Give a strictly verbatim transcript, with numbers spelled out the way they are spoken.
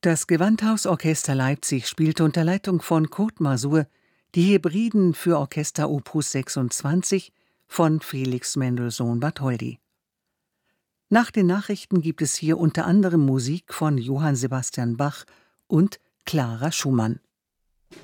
Das Gewandhausorchester Leipzig spielte unter Leitung von Kurt Masur die Hebriden für Orchester Opus sechsundzwanzig von Felix Mendelssohn Bartholdy. Nach den Nachrichten gibt es hier unter anderem Musik von Johann Sebastian Bach und Clara Schumann.